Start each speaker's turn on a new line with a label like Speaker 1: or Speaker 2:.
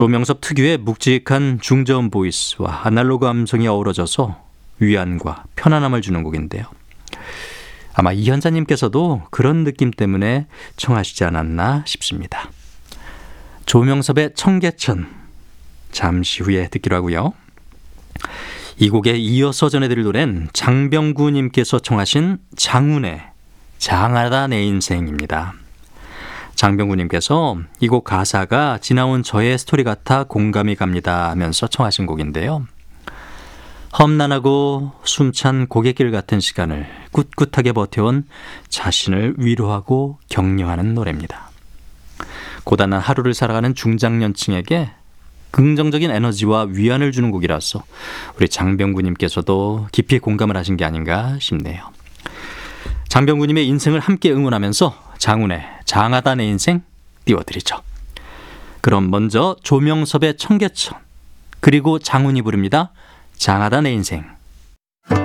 Speaker 1: 조명섭 특유의 묵직한 중저음 보이스와 아날로그 감성이 어우러져서 위안과 편안함을 주는 곡인데요. 아마 이현자님께서도 그런 느낌 때문에 청하시지 않았나 싶습니다. 조명섭의 청계천, 잠시 후에 듣기로 하고요. 이 곡에 이어서 전해드릴 노래는 장병구님께서 청하신 장훈의 장하다 내 인생입니다. 장병구님께서 이 곡 가사가 지나온 저의 스토리 같아 공감이 갑니다 하면서 청하신 곡인데요. 험난하고 숨찬 고갯길 같은 시간을 꿋꿋하게 버텨온 자신을 위로하고 격려하는 노래입니다. 고단한 하루를 살아가는 중장년층에게 긍정적인 에너지와 위안을 주는 곡이라서 우리 장병구님께서도 깊이 공감을 하신 게 아닌가 싶네요. 장병구님의 인생을 함께 응원하면서 장훈의 장하다 내 인생 띄워드리죠. 그럼 먼저 조명섭의 청계천, 그리고 장훈이 부릅니다. 장하다 내 인생.